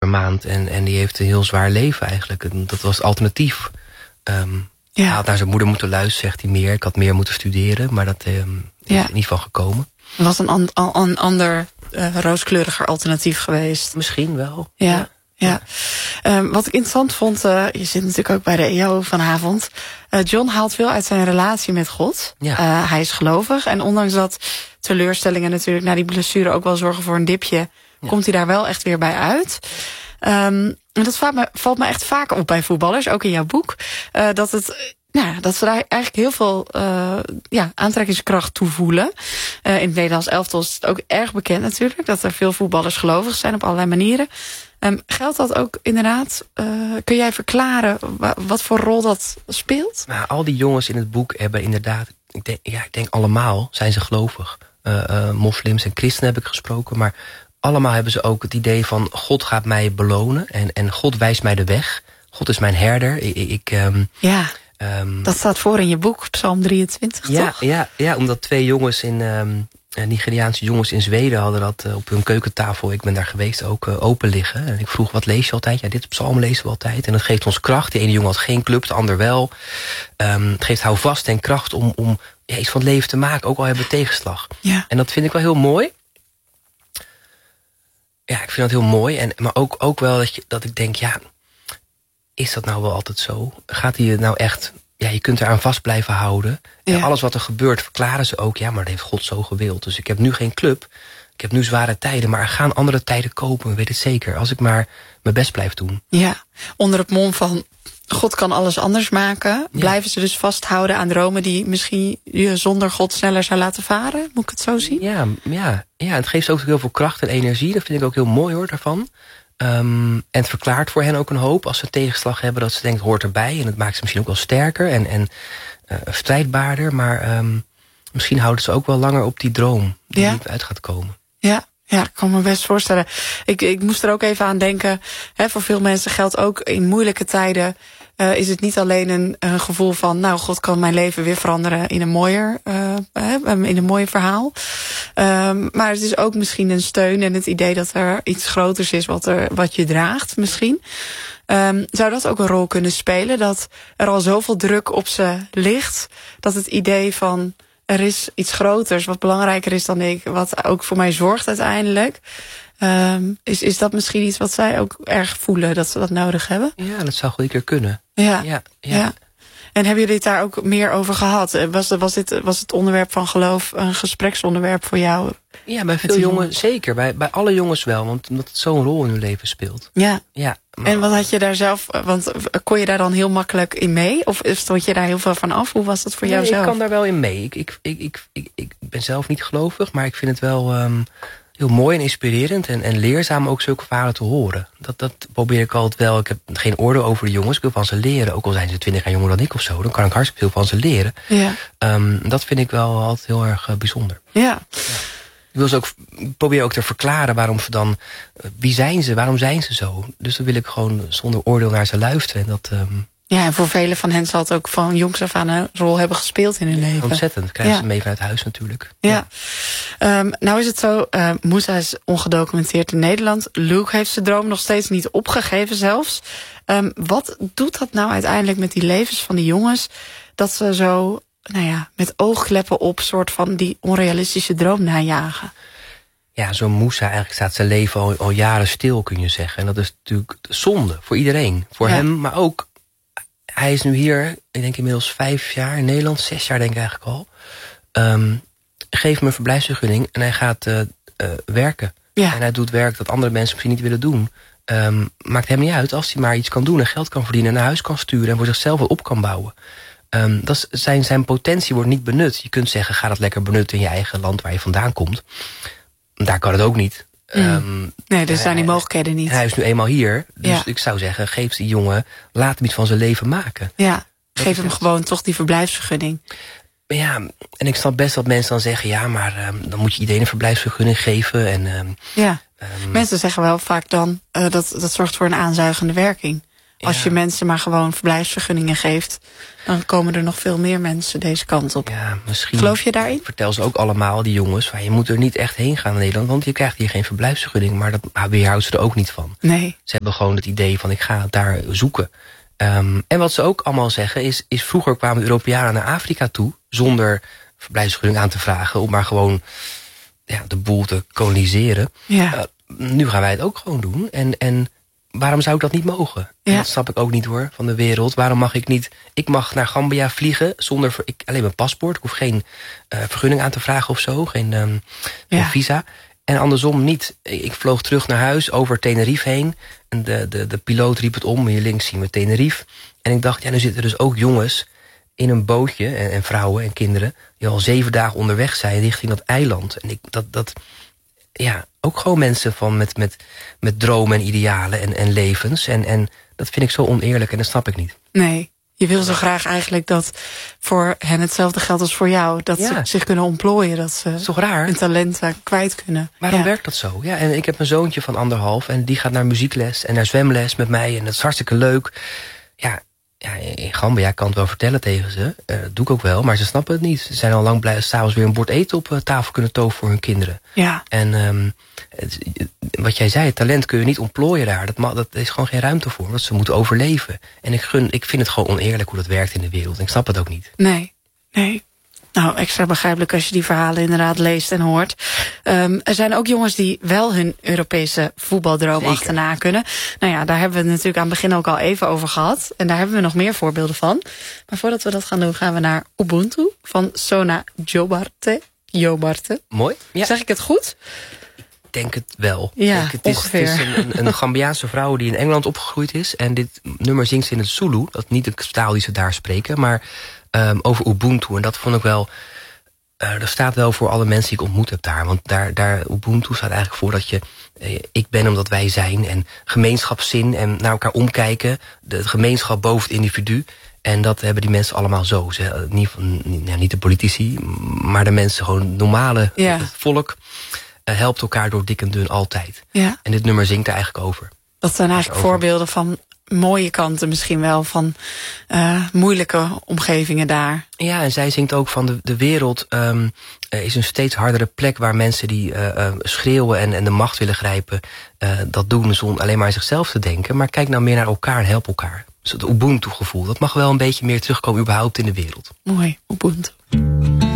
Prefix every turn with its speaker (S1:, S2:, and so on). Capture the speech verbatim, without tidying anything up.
S1: per maand. En, en die heeft een heel zwaar leven eigenlijk. En dat was het alternatief. Um,
S2: ja.
S1: Hij had naar zijn moeder moeten luisteren, zegt hij meer. Ik had meer moeten studeren, maar dat um, is
S2: ja.
S1: er niet van gekomen.
S2: Was een, an, een ander uh, rooskleuriger alternatief geweest?
S1: Misschien wel.
S2: Ja.
S1: ja.
S2: Ja, um, wat ik interessant vond, uh, je zit natuurlijk ook bij de E O vanavond. Uh, John haalt veel uit zijn relatie met God.
S1: Ja.
S2: Uh, hij is gelovig en ondanks dat teleurstellingen natuurlijk na die blessure ook wel zorgen voor een dipje, ja. komt hij daar wel echt weer bij uit. Um, en dat valt me, valt me echt vaak op bij voetballers, ook in jouw boek, uh, dat het... Nou, dat ze daar eigenlijk heel veel uh, ja, aantrekkingskracht toe voelen. Uh, in het Nederlands elftal is het ook erg bekend natuurlijk, dat er veel voetballers gelovig zijn op allerlei manieren. Um, geldt dat ook inderdaad? Uh, kun jij verklaren wat voor rol dat speelt?
S1: Nou, al die jongens in het boek hebben inderdaad, ik denk, ja, ik denk allemaal zijn ze gelovig. Uh, uh, moslims en christenen heb ik gesproken, maar allemaal hebben ze ook het idee van God gaat mij belonen en, en God wijst mij de weg. God is mijn herder. Ik, ik, um,
S2: ja.
S1: Um,
S2: dat staat voor in je boek, Psalm drieëntwintig,
S1: ja,
S2: toch?
S1: Ja, ja, omdat twee jongens in um, Nigeriaanse jongens in Zweden hadden dat uh, op hun keukentafel, ik ben daar geweest, ook uh, open liggen. En ik vroeg, wat lees je altijd? Ja, dit psalm lezen we altijd. En dat geeft ons kracht. De ene jongen had geen club, de ander wel. Um, het geeft houvast en kracht om, om ja, iets van het leven te maken, ook al hebben we tegenslag.
S2: Ja.
S1: En dat vind ik wel heel mooi. Ja, ik vind dat heel mooi. En, maar ook, ook wel dat, je, dat ik denk, ja, is dat nou wel altijd zo? Gaat hij nou echt... Ja, je kunt eraan vast blijven houden. En ja. alles wat er gebeurt, verklaren ze ook. Ja, maar dat heeft God zo gewild. Dus ik heb nu geen club. Ik heb nu zware tijden. Maar er gaan andere tijden komen, weet het zeker. Als ik maar mijn best blijf doen.
S2: Ja, onder het mom van God kan alles anders maken. Ja. Blijven ze dus vasthouden aan dromen die misschien je zonder God sneller zou laten varen? Moet ik het zo zien?
S1: Ja, ja, ja, het geeft ook heel veel kracht en energie. Dat vind ik ook heel mooi hoor, daarvan. Um, en het verklaart voor hen ook een hoop als ze een tegenslag hebben, dat ze denken, het hoort erbij. En het maakt ze misschien ook wel sterker en, en uh, strijdbaarder. Maar um, misschien houden ze ook wel langer op die droom die ja. niet uit gaat komen.
S2: Ja, ja, ik kan me best voorstellen. Ik, ik moest er ook even aan denken. Hè, voor veel mensen geldt ook in moeilijke tijden Uh, is het niet alleen een, een gevoel van, nou, God kan mijn leven weer veranderen in een mooier, uh, in een mooi verhaal. Um, maar het is ook misschien een steun en het idee dat er iets groters is wat, er, wat je draagt misschien. Um, zou dat ook een rol kunnen spelen? Dat er al zoveel druk op ze ligt, dat het idee van, er is iets groters wat belangrijker is dan ik, wat ook voor mij zorgt uiteindelijk. Um, is, is dat misschien iets wat zij ook erg voelen, dat ze dat nodig hebben?
S1: Ja, dat zou goed keer kunnen.
S2: Ja,
S1: ja,
S2: ja. ja. En hebben jullie het daar ook meer over gehad? Was, was, dit, was het onderwerp van geloof een gespreksonderwerp voor jou?
S1: Ja, bij veel jongens zeker. Bij, bij alle jongens wel, want omdat het zo'n rol in hun leven speelt.
S2: Ja.
S1: ja
S2: maar... En wat had je daar zelf, want kon je daar dan heel makkelijk in mee? Of stond je daar heel veel van af? Hoe was dat voor
S1: nee,
S2: jou zelf?
S1: Ik kan daar wel in mee. Ik, ik, ik, ik, ik, ik ben zelf niet gelovig, maar ik vind het wel um, heel mooi en inspirerend en, en leerzaam ook zulke verhalen te horen. Dat, dat probeer ik altijd wel. Ik heb geen oordeel over de jongens. Ik wil van ze leren. Ook al zijn ze twintig jaar jonger dan ik of zo. Dan kan ik hartstikke veel van ze leren.
S2: Ja.
S1: Um, dat vind ik wel altijd heel erg uh, bijzonder.
S2: Ja.
S1: ja. Ik wil ze ook, probeer ook te verklaren waarom ze dan... Uh, wie zijn ze? Waarom zijn ze zo? Dus dan wil ik gewoon zonder oordeel naar ze luisteren. En dat... Um,
S2: Ja, en voor velen van hen zal het ook van jongs af aan een rol hebben gespeeld in hun leven.
S1: Ontzettend. Krijgen
S2: ja.
S1: ze mee vanuit huis natuurlijk.
S2: Ja. ja. Um, nou is het zo, uh, Moussa is ongedocumenteerd in Nederland. Luke heeft zijn droom nog steeds niet opgegeven zelfs. Um, wat doet dat nou uiteindelijk met die levens van die jongens? Dat ze zo, nou ja, met oogkleppen op soort van die onrealistische droom najagen.
S1: Ja, zo'n Moussa, eigenlijk staat zijn leven al, al jaren stil, kun je zeggen. En dat is natuurlijk zonde voor iedereen. Voor ja. hem, maar ook... Hij is nu hier, ik denk inmiddels vijf jaar in Nederland, zes jaar denk ik eigenlijk al. Um, geef hem een verblijfsvergunning en hij gaat uh, uh, werken.
S2: Ja.
S1: En hij doet werk dat andere mensen misschien niet willen doen. Um, maakt hem niet uit als hij maar iets kan doen en geld kan verdienen... en naar huis kan sturen en voor zichzelf wat op kan bouwen. Um, dat is, zijn, zijn potentie wordt niet benut. Je kunt zeggen, ga dat lekker benutten in je eigen land waar je vandaan komt. Daar kan het ook niet.
S2: Mm.
S1: Um,
S2: nee, dus zijn die mogelijkheden niet.
S1: Hij is nu eenmaal hier. Dus
S2: ja.
S1: ik zou zeggen, geef die jongen, laat hem iets van zijn leven maken.
S2: Ja, geef hem gewoon toch die verblijfsvergunning.
S1: Ja, en ik snap best dat mensen dan zeggen... ja, maar um, dan moet je iedereen een verblijfsvergunning geven. En, um,
S2: ja,
S1: um,
S2: mensen zeggen wel vaak dan... Uh, dat, dat zorgt voor een aanzuigende werking. Als
S1: Ja.
S2: je mensen maar gewoon verblijfsvergunningen geeft, dan komen er nog veel meer mensen deze kant op.
S1: Ja, misschien.
S2: Geloof je daarin?
S1: Vertel ze ook allemaal, die jongens, van, je moet er niet echt heen gaan in Nederland, want je krijgt hier geen verblijfsvergunning. Maar dat weerhoudt ze er ook niet van.
S2: Nee.
S1: Ze hebben gewoon het idee van, ik ga het daar zoeken. Um, en wat ze ook allemaal zeggen is, is vroeger kwamen de Europeanen naar Afrika toe zonder verblijfsvergunning aan te vragen, om maar gewoon ja, de boel te koloniseren.
S2: Ja.
S1: Uh, nu gaan wij het ook gewoon doen. En, en waarom zou ik dat niet mogen?
S2: Ja.
S1: Dat snap ik ook niet hoor, van de wereld. Waarom mag ik niet... Ik mag naar Gambia vliegen zonder ik, alleen mijn paspoort. Ik hoef geen uh, vergunning aan te vragen of zo. Geen, um,
S2: Ja.
S1: geen visa. En andersom niet. Ik vloog terug naar huis over Tenerife heen. En de, de, de piloot riep het om. Hier links zien we Tenerife. En ik dacht, ja, nu zitten dus ook jongens in een bootje. En, en vrouwen en kinderen. Die al zeven dagen onderweg zijn richting dat eiland. En ik, dat... dat ja, ook gewoon mensen van met, met, met dromen en idealen en, en levens. En, en dat vind ik zo oneerlijk en dat snap ik niet.
S2: Nee, je wil zo graag eigenlijk dat voor hen hetzelfde geldt als voor jou. Dat
S1: Ja.
S2: ze zich kunnen ontplooien, dat ze
S1: Dat is toch raar?
S2: hun talenten kwijt kunnen.
S1: Waarom
S2: Ja.
S1: werkt dat zo? Ja, en ik heb een zoontje van anderhalf en die gaat naar muziekles en naar zwemles met mij. En dat is hartstikke leuk. Ja, ja in Gambia kan het wel vertellen tegen ze. Uh, dat doe ik ook wel, maar ze snappen het niet. Ze zijn al lang blij s'avonds weer een bord eten op uh, tafel kunnen toveren voor hun kinderen.
S2: Ja.
S1: En um, het, wat jij zei, talent kun je niet ontplooien daar. Dat, ma- dat is gewoon geen ruimte voor, want ze moeten overleven. En ik, gun, ik vind het gewoon oneerlijk hoe dat werkt in de wereld. En ik snap het ook niet.
S2: Nee, nee. Nou, extra begrijpelijk als je die verhalen inderdaad leest en hoort. Um, er zijn ook jongens die wel hun Europese voetbaldroom
S1: Zeker.
S2: achterna kunnen. Nou ja, daar hebben we het natuurlijk aan het begin ook al even over gehad. En daar hebben we nog meer voorbeelden van. Maar voordat we dat gaan doen, gaan we naar Ubuntu van Sona Jobarte. Jobarte.
S1: Mooi. Ja.
S2: Zeg ik het goed?
S1: Ik denk het wel.
S2: Ja,
S1: Kijk, het is,
S2: ongeveer.
S1: Het is een, een Gambiaanse vrouw die in Engeland opgegroeid is. En dit nummer zingt ze in het Zulu. Dat is niet de taal die ze daar spreken. Maar um, over Ubuntu. En dat vond ik wel... Uh, dat staat wel voor alle mensen die ik ontmoet heb daar. Want daar, daar Ubuntu staat eigenlijk voor dat je... Uh, ik ben omdat wij zijn. En gemeenschapszin en naar elkaar omkijken. De gemeenschap boven het individu. En dat hebben die mensen allemaal zo. Ze, niet, van, ja, niet de politici, maar de mensen, gewoon normale
S2: Ja.
S1: het volk... Uh, helpt elkaar door dik en dun altijd.
S2: Ja.
S1: En dit nummer zingt er eigenlijk over.
S2: Dat zijn eigenlijk
S1: over.
S2: voorbeelden van mooie kanten misschien wel. Van uh, moeilijke omgevingen daar.
S1: Ja, en zij zingt ook van de, de wereld um, uh, is een steeds hardere plek... waar mensen die uh, uh, schreeuwen en, en de macht willen grijpen... Uh, dat doen zonder alleen maar aan zichzelf te denken. Maar kijk nou meer naar elkaar en help elkaar. Dus het Ubuntu-gevoel, dat mag wel een beetje meer terugkomen überhaupt in de wereld.
S2: Mooi, Ubuntu.